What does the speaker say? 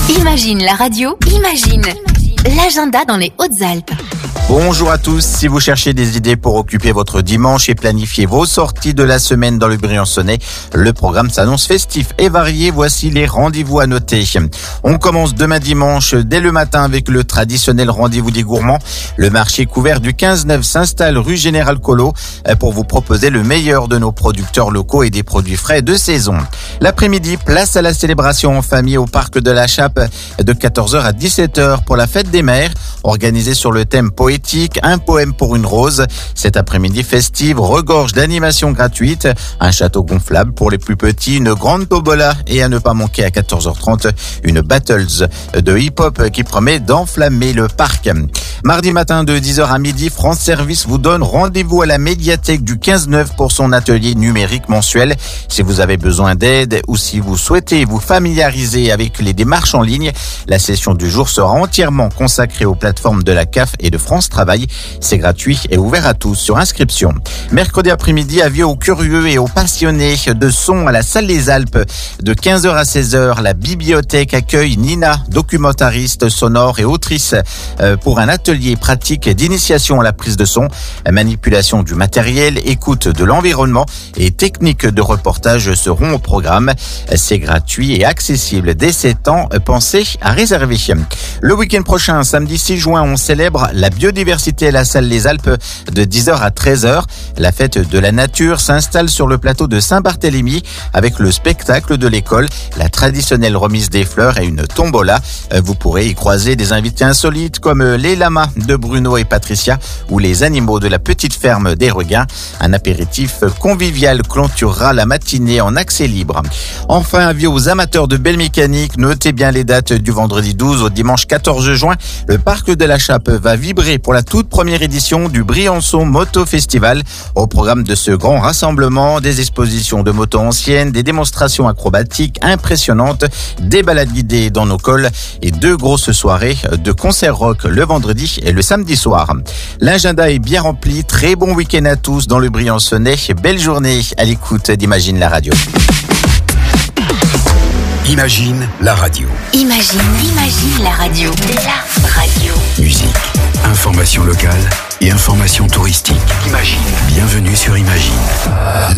Imagine la radio, imagine l'agenda dans les Hautes-Alpes. Bonjour à tous, si vous cherchez des idées pour occuper votre dimanche et planifier vos sorties de la semaine dans le Briançonnais, le programme s'annonce festif et varié, voici les rendez-vous à noter. On commence demain dimanche dès le matin avec le traditionnel rendez-vous des gourmands. Le marché couvert du 15-9 s'installe rue Général Collot pour vous proposer le meilleur de nos producteurs locaux et des produits frais de saison. L'après-midi, place à la célébration en famille au parc de la Chape de 14h à 17h pour la fête des mères, organisée sur le thème poétique, un poème pour une rose. Cet après-midi festive regorge d'animations gratuites, un château gonflable pour les plus petits, une grande tombola et à ne pas manquer à 14h30, une battles de hip-hop qui promet d'enflammer le parc. Mardi matin de 10h à midi, France Service vous donne rendez-vous à la médiathèque du 15-9 pour son atelier numérique mensuel. Si vous avez besoin d'aide ou si vous souhaitez vous familiariser avec les démarches en ligne, la session du jour sera entièrement consacrée aux plateformes de la CAF et de France Travail. C'est gratuit et ouvert à tous sur inscription. Mercredi après-midi, avis aux curieux et aux passionnés de son à la Salle des Alpes. De 15h à 16h, la bibliothèque accueille Nina, documentariste sonore et autrice, pour un atelier pratique d'initiation à la prise de son, manipulation du matériel, écoute de l'environnement et techniques de reportage seront au programme. C'est gratuit et accessible dès 7 ans. Pensez à réserver. Le week-end prochain, samedi 6 juin, on célèbre la biodiversité à la Salle des Alpes de 10h à 13h. La fête de la nature s'installe sur le plateau de Saint-Barthélemy avec le spectacle de l'école, la traditionnelle remise des fleurs et une tombola. Vous pourrez y croiser des invités insolites comme les lamas de Bruno et Patricia ou les animaux de la petite ferme des Reguins. Un apéritif convivial clôturera la matinée en accès libre. Enfin, avis aux amateurs de belle mécanique, notez bien les dates du vendredi 12 au dimanche 14 juin. Le parc de la Chape va vibrer pour la toute première édition du Briançon Moto Festival. Au programme de ce grand rassemblement, des expositions de motos anciennes, des démonstrations acrobatiques impressionnantes, des balades guidées dans nos cols et 2 grosses soirées de concerts rock le vendredi et le samedi soir. L'agenda est bien rempli. Très bon week-end à tous dans le Briançonnais. Belle journée à l'écoute d'Imagine la radio. Imagine la radio. Imagine la radio. La radio. Musique, information locale et information touristique. Imagine. Bienvenue sur Imagine.